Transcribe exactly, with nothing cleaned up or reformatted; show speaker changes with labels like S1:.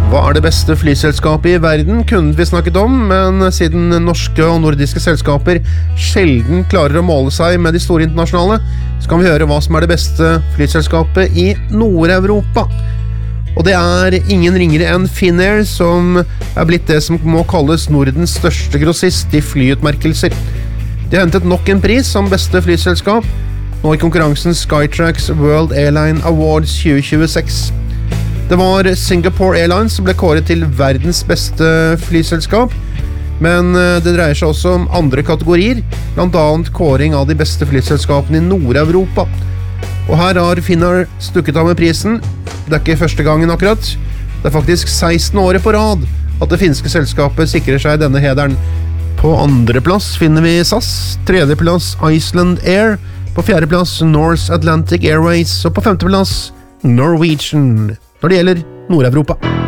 S1: Hva er det beste flyselskapet i verden, kunne vi snakket om, men siden norske og nordiske selskaper sjelden klarer å måle seg med de store internasjonale, så kan vi høre hva som er det beste flyselskapet i Nord-Europa. Og det er ingen ringere enn Finnair, som er blitt det som må kalles Nordens største grossist i flyutmerkelser. De har hentet nok en pris som beste flyselskap, nå i konkurransen Skytrax World Airline Awards tjue tjueseks. Det var Singapore Airlines som ble kåret til verdens beste flyselskap, men det dreier seg også om andre kategorier, blant annet kåring av de beste flyselskapene i Nord-Europa. Og her har Finnair stukket av med prisen. Det er ikke første gangen akkurat. Det er faktisk seksten året på rad at det finske selskapet sikrer seg denne hederen. På andre plass finner vi S A S, tredje plass Iceland Air, på fjerde plass North Atlantic Airways og på femte plass Norwegian når det gjelder Nord-Europa.